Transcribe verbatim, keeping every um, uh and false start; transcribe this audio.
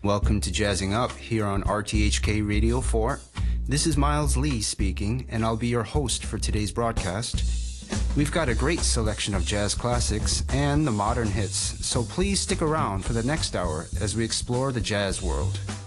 Welcome to Jazzing Up here on R T H K Radio four. This is Miles Lee speaking, and I'll be your host for today's broadcast. We've got a great selection of jazz classics and the modern hits, so please stick around for the next hour as we explore the jazz world.